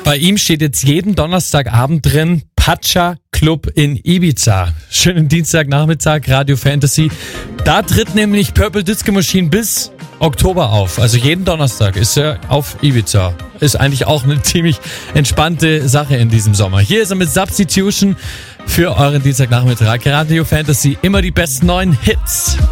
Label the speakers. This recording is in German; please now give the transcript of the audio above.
Speaker 1: Bei ihm steht jetzt jeden Donnerstagabend drin, Pacha Club in Ibiza. Schönen Dienstagnachmittag, Radio Fantasy. Da tritt nämlich Purple Disco Machine bis Oktober auf. Also jeden Donnerstag ist er auf Ibiza. Ist eigentlich auch eine ziemlich entspannte Sache in diesem Sommer. Hier ist er mit Substitution für euren Dienstagnachmittag. Radio Fantasy, immer die besten neuen Hits.